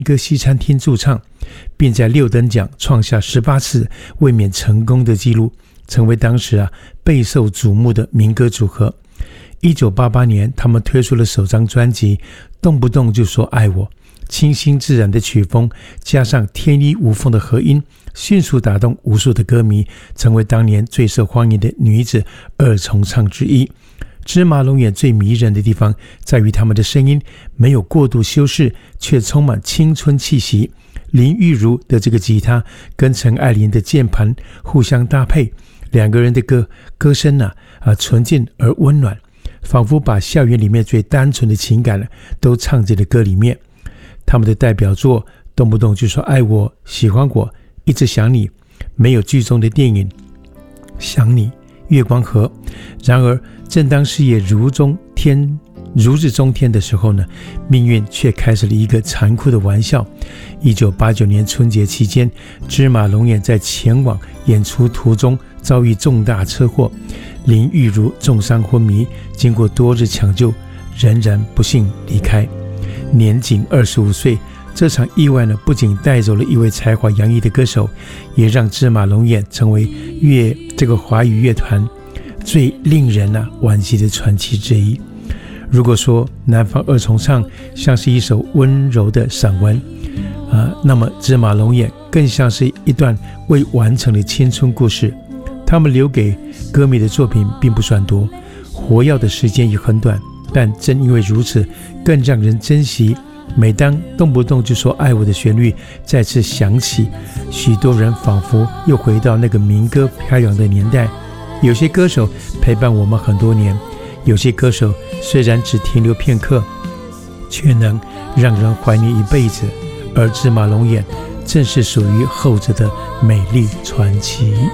一个西餐厅驻唱，并在6等奖创下18次卫冕成功的纪录，成为当时备受瞩目的民歌组合。1988年，他们推出了首张专辑《动不动就说爱我》，清新自然的曲风加上天衣无缝的和音，迅速打动无数的歌迷，成为当年最受欢迎的女子二重唱之一。芝麻龙眼最迷人的地方在于他们的声音没有过度修饰，却充满青春气息。林玉如的这个吉他跟陈爱玲的键盘互相搭配，两个人的歌声纯净而温暖，仿佛把校园里面最单纯的情感都唱进了歌里面。他们的代表作动不动就说爱我、喜欢我、一直想你，没有剧中的电影想你、月光河。然而正当事业如日中天的时候呢，命运却开始了一个残酷的玩笑。1989年春节期间，芝麻龙眼在前往演出途中遭遇重大车祸，林玉如重伤昏迷，经过多日抢救，仍然不幸离开，年仅25岁。这场意外呢，不仅带走了一位才华洋溢的歌手，也让芝麻龙眼成为这个华语乐团最令人惋惜的传奇之一。如果说南方二重唱像是一首温柔的散文那么芝麻龙眼更像是一段未完成的青春故事。他们留给歌迷的作品并不算多，活跃的时间也很短，但正因为如此，更让人珍惜。每当动不动就说爱我的旋律再次响起，许多人仿佛又回到那个民歌飘扬的年代。有些歌手陪伴我们很多年，有些歌手虽然只停留片刻，却能让人怀念一辈子，而芝麻龙眼正是属于后者的美丽传奇。